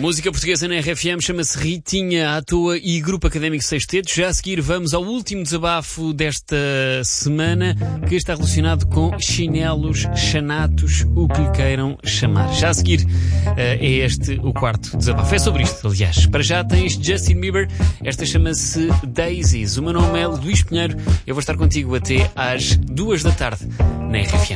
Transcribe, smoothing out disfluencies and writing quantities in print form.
Música portuguesa na RFM chama-se Ritinha à toa e Grupo Académico Sexteto. Já a seguir vamos ao último desabafo desta semana, que está relacionado com chinelos, chanatos, o que lhe queiram chamar. Já a seguir é este o quarto desabafo. É sobre isto, aliás. Para já tens Justin Bieber. Esta chama-se Daisies. O meu nome é Luís Pinheiro. Eu vou estar contigo até às 2 da tarde na RFM.